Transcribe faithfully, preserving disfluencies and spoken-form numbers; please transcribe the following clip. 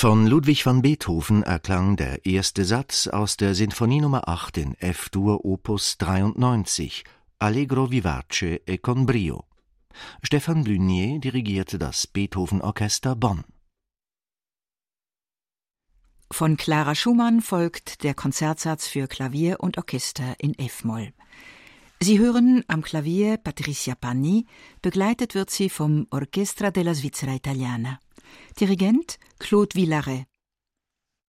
Von Ludwig van Beethoven erklang der erste Satz aus der Sinfonie Nummer acht in F-Dur Opus dreiundneunzig, Allegro vivace e con brio. Stefan Blunier dirigierte das Beethoven-Orchester Bonn. Von Clara Schumann folgt der Konzertsatz für Klavier und Orchester in F-Moll. Sie hören am Klavier Patricia Panni, begleitet wird sie vom Orchestra della Svizzera Italiana. Dirigent Claude Villaret.